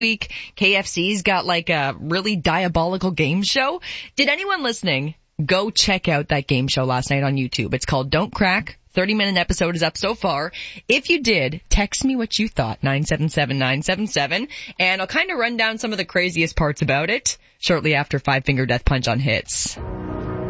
week, KFC's got like a really diabolical game show. Did anyone listening go check out that game show last night on YouTube? It's called Don't Crack. 30-minute episode is up so far. If you did, text me what you thought, 977-977, and I'll kind of run down some of the craziest parts about it shortly after Five Finger Death Punch on Hits.